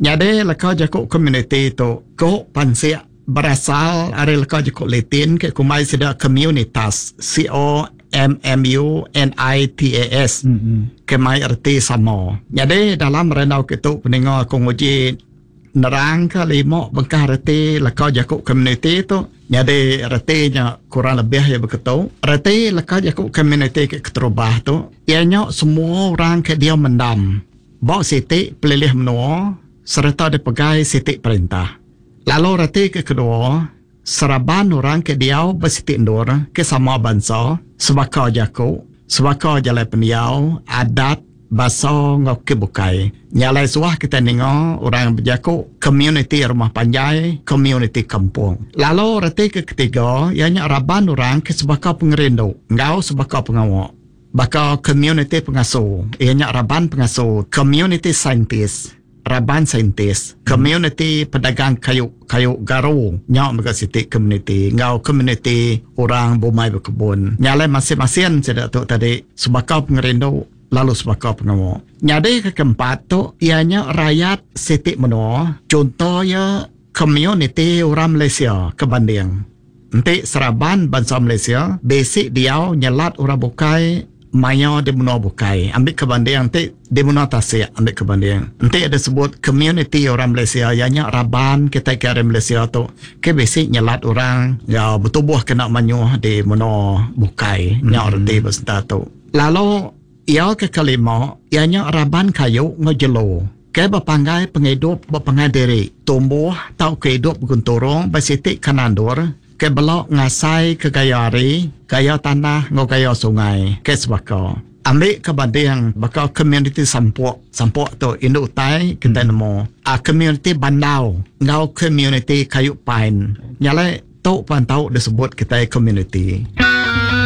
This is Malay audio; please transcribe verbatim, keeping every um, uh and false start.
Nyade laka jako community to ko pansia berasal dari laka jako Latin ke kumai sida communitas C O M M U N I T A S mm-hmm. Kemai erti sama. Jadi dalam renau kita pendengar kongoji nerang kali mo bengkah erti laka jako community tu. Jadi ertinya kurang lebih ya begitu. Erti laka jako community ke keterubah tu. Ianya semua orang ke dia mendam. Bawa siti pelilih menua serta dipegai siti perintah. Lalu erti ke kedua seraban orang ke dia bersiti ndur ke sama bangsa sebaka jaku sebaka jalai peniau adat bahasa ngok kebukai nyalai suah kita dengar orang berjaku community rumah panjai community kampung. Lalu erti ke ketiga ianya raban orang ke sebaka pengerindu ngau sebaka pengawak baka community pengasuh ianya raban pengasuh community scientist raban saintis, community pedagang kayu kayu garu, nyok mereka siti community, ngau community orang bomai berkebun. Nyalai masing-masing saya tu tadi sebakau pengerindu lalu sebakau pengawak. Nyade ke keempat tu ianya rakyat siti menua, contohnya community orang Malaysia kebanding. Nanti seraban bangsa Malaysia, basic dia nyelat orang bukai Maya di menua bukai. Ambil kebanding nanti di menua tasik ambil kebanding. Nanti ada sebut community orang Malaysia ianya raban kita kira Malaysia tu. Ke basic nyelat orang ya bertubuh kena manyuh di menua bukai. Mm-hmm. Nya orti beserta tu. Lalu ia ke kelima ianya raban kayu ngejelo. Ke berpanggai penghidup berpanggai diri. Tumbuh tau kehidup gunturung bersitik kanandur. Ke belok ngasai ke gaya hari, gaya tanah, ngo gaya sungai, ke sebaka. Ambil kebanding bakal community sampuk, sampuk tu induk utai kita nemu. A community bandau, ngau community kayu pine. Nyalai tau pan tau disebut kita community.